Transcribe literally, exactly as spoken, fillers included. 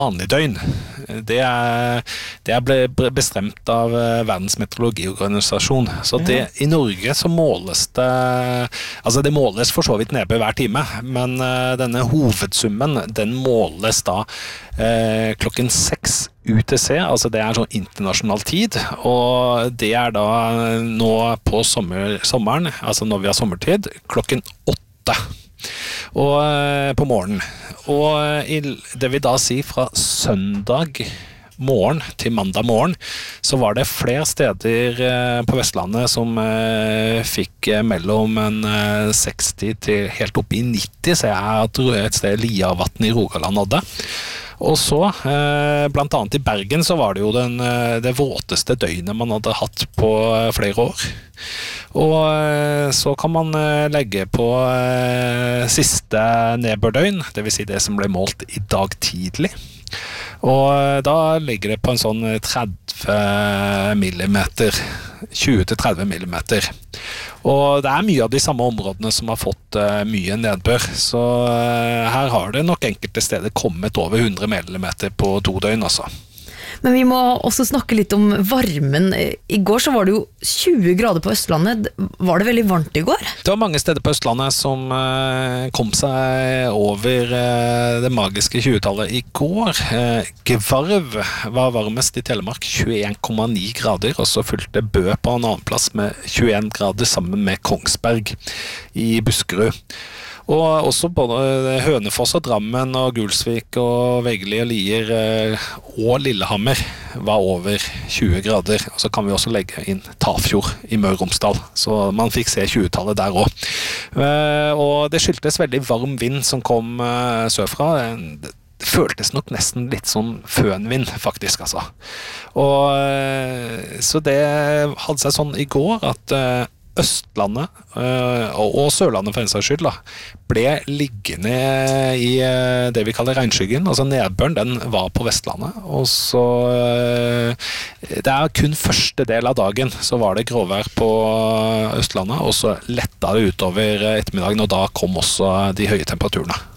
vanlig døgn. Det er, det er ble bestemt av Verdens meteorologiorganisasjon. Så det, i Norge så måles det, altså det måles for så vidt nedbør hver time, men denne hovedsummen, den måles da eh, klokken seks U T C, altså det er sånn internasjonal tid, og det er da nå på sommer, sommeren, altså når vi har sommertid, klokken åtte. Og eh, på morgenen. Og eh, det vil da si fra søndag morgen til mandag morgen, så var det flere steder eh, på Vestlandet som eh, fikk eh, mellom en eh, seksti til helt opp i nitti, så jeg tror et sted Liavatn i Rogaland hadde. Og så, eh, blant annet i Bergen, så var det jo den, det våteste døgnet man hadde hatt på flere år. Og eh, så kan man eh, legge på eh, siste nedbørdøgn, det vil si det som ble målt i dag tidlig. Og eh, da ligger det på en sånn tretti millimeter, tjue til tretti millimeter. Og det er mye av de samme områdene som har fått uh, mye nedbør, så uh, her har det nok enkelte steder kommet over hundre millimeter på to døgn altså. Men vi må også snakke litt om varmen. I går så var det jo tjue grader på Østlandet. Var det veldig varmt i går? Det var mange steder på Østlandet som uh, kom seg over uh, det magiske tjue-tallet i går. Uh, Gvarv var varmest i Telemark, tjueen komma ni grader, og så fulgte Bø på en annen plass med tjueen grader sammen med Kongsberg i Buskerud. Og også både Hønefoss og Drammen og Gulsvik og Veggli og Lier og Lillehammer var over tjue grader. Og så kan vi også legge inn Tafjord i Møre og Romsdal, så man fikk se tjue-tallet der også. Og det skyldtes veldig varm vind som kom sørfra. Det føltes nok nesten litt sånn fønvind faktisk altså. Og så det hadde seg sånn i går at Østlandet og Sørlandet for en saks skyld da, ble liggende i det vi kaller regnskyggen, altså nedbøren, den var på Vestlandet, og så det er kun første del av dagen så var det gråvær på Østlandet, og så letta det utover ettermiddagen, og da kom også de høye temperaturene.